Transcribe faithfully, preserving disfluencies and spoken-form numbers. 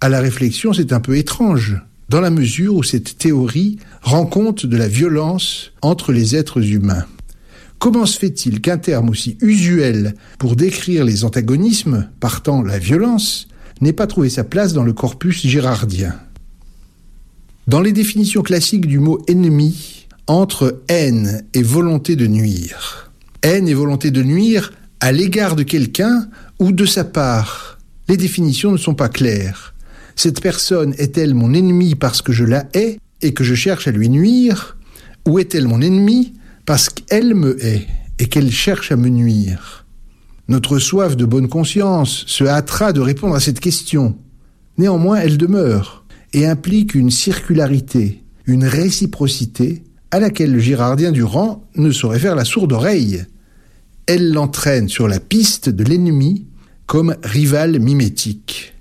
à la réflexion, c'est un peu étrange, dans la mesure où cette théorie rend compte de la violence entre les êtres humains. Comment se fait-il qu'un terme aussi usuel pour décrire les antagonismes, partant la violence, n'ait pas trouvé sa place dans le corpus girardien ? Dans les définitions classiques du mot « ennemi », entre haine et volonté de nuire. Haine et volonté de nuire à l'égard de quelqu'un ou de sa part. Les définitions ne sont pas claires. Cette personne est-elle mon ennemi parce que je la hais et que je cherche à lui nuire, ou est-elle mon ennemi parce qu'elle me hait et qu'elle cherche à me nuire ? Notre soif de bonne conscience se hâtera de répondre à cette question. Néanmoins, elle demeure et implique une circularité, une réciprocité à laquelle le girardien Durand ne saurait faire la sourde oreille. Elle l'entraîne sur la piste de l'ennemi comme rival mimétique.